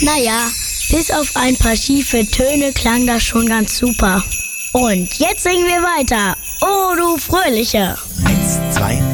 Naja, bis auf ein paar schiefe Töne klang das schon ganz super. Und jetzt singen wir weiter. Oh, du Fröhliche. 1, 2,